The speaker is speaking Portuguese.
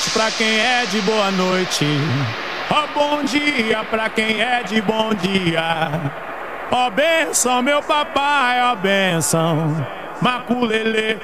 noite pra quem é de boa noite. Ó bom dia pra quem é de bom dia. Ó benção meu papai, ó benção. Maculele,